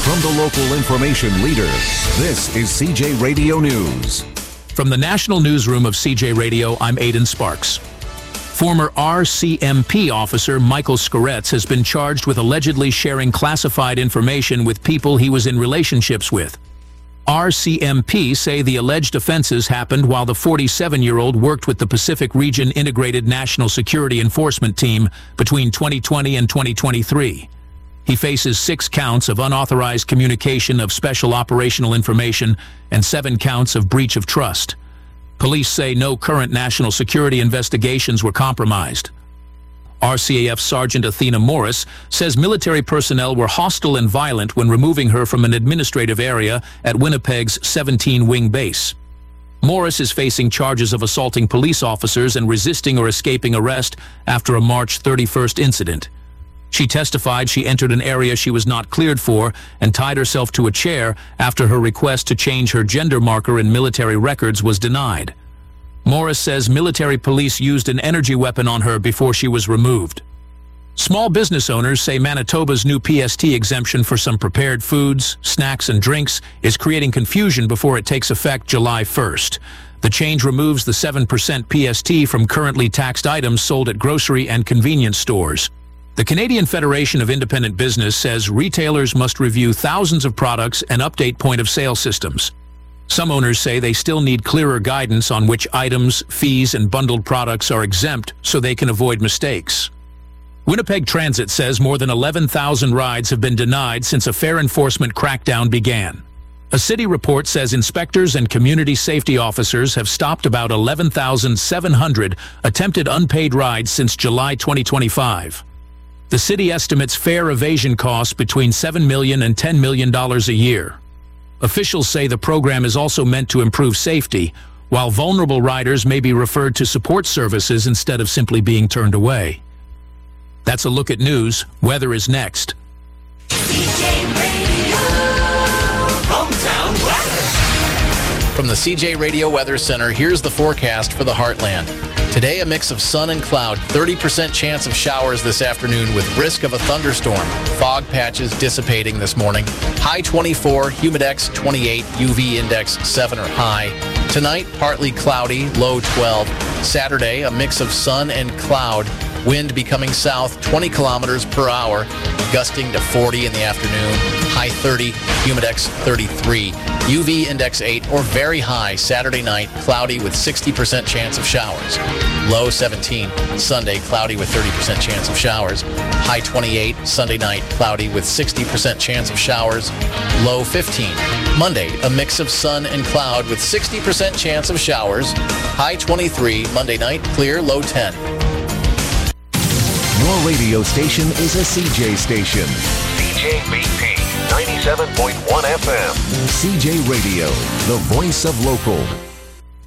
From the local information leader, this is CJ Radio News. From the National Newsroom of CJ Radio, I'm Aidan Sparks. Former RCMP officer Michael Skoretz has been charged with allegedly sharing classified information with people he was in relationships with. RCMP say the alleged offenses happened while the 47-year-old worked with the Pacific Region Integrated National Security Enforcement Team between 2020 and 2023. He faces 6 counts of unauthorized communication of special operational information and 7 counts of breach of trust. Police say no current national security investigations were compromised. RCAF Sergeant Athena Morris says military personnel were hostile and violent when removing her from an administrative area at Winnipeg's 17 Wing Base. Morris is facing charges of assaulting police officers and resisting or escaping arrest after a March 31st incident. She testified she entered an area she was not cleared for and tied herself to a chair after her request to change her gender marker in military records was denied. Morris says military police used an energy weapon on her before she was removed. Small business owners say Manitoba's new PST exemption for some prepared foods, snacks, and drinks is creating confusion before it takes effect July 1st. The change removes the 7% PST from currently taxed items sold at grocery and convenience stores. The Canadian Federation of Independent Business says retailers must review thousands of products and update point-of-sale systems. Some owners say they still need clearer guidance on which items, fees, and bundled products are exempt so they can avoid mistakes. Winnipeg Transit says more than 11,000 rides have been denied since a fare enforcement crackdown began. A city report says inspectors and community safety officers have stopped about 11,700 attempted unpaid rides since July 2025. The city estimates fare evasion costs between $7 million and $10 million a year. Officials say the program is also meant to improve safety, while vulnerable riders may be referred to support services instead of simply being turned away. That's a look at news. Weather is next. CJ Radio, hometown weather. From the CJ Radio Weather Center, here's the forecast for the Heartland. Today, a mix of sun and cloud, 30% chance of showers this afternoon with risk of a thunderstorm. Fog patches dissipating this morning. High 24, humidex 28, UV index 7 or high. Tonight, partly cloudy, low 12. Saturday, a mix of sun and cloud. Wind becoming south 20 kilometers per hour, gusting to 40 in the afternoon. High 30, humidex 33. UV index 8 or very high Saturday night, cloudy with 60% chance of showers. Low 17. Sunday, cloudy with 30% chance of showers. High 28. Sunday night, cloudy with 60% chance of showers. Low 15. Monday, a mix of sun and cloud with 60% chance of showers. High 23. Monday night, clear, low 10. Your radio station is a CJ station. CJBP 97.1 FM. CJ Radio, the voice of local.